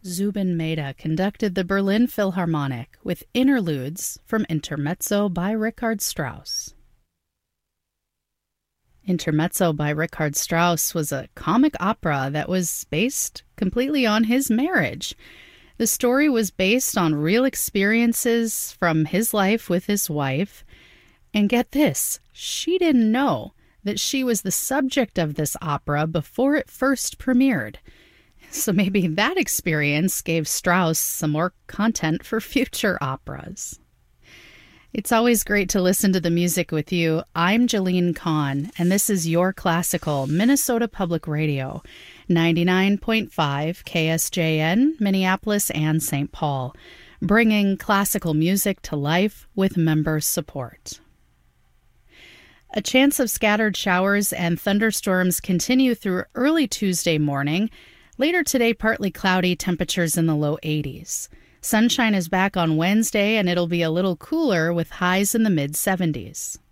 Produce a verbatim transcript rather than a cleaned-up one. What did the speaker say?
Zubin Mehta conducted the Berlin Philharmonic with interludes from Intermezzo by Richard Strauss. Intermezzo by Richard Strauss was a comic opera that was based completely on his marriage. The story was based on real experiences from his life with his wife. And get this, she didn't know that she was the subject of this opera before it first premiered. So maybe that experience gave Strauss some more content for future operas. It's always great to listen to the music with you. I'm Jalene Kahn, and this is Your Classical, Minnesota Public Radio, ninety-nine point five K S J N, Minneapolis and Saint Paul, bringing classical music to life with member support. A chance of scattered showers and thunderstorms continue through early Tuesday morning. Later today, partly cloudy, temperatures in the low eighties. Sunshine is back on Wednesday, and it'll be a little cooler with highs in the mid seventies.